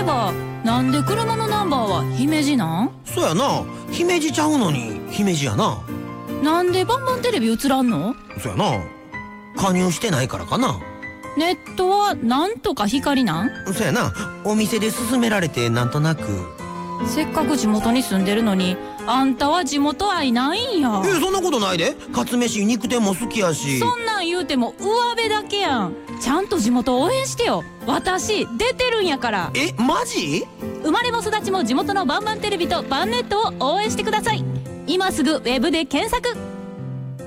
ばなんで車のナンバーは姫路なん？ そやな、姫路ちゃうのに姫路やな。 なんでバンバンテレビ映らんの？ そやな、加入してないからかな。 ネットはなんとか光なん？ そやな、お店で勧められてなんとなく。 せっかく地元に住んでるのにあんたは地元愛ないんや。 そんなことないで。かつめし肉店も好きやし。 そんなん言うても上辺だけやん。ちゃんと地元応援してよ。私出てるんやから。 マジ？ 生まれも育ちも地元のバンバンテレビとバンネットを応援してください。今すぐウェブで検索。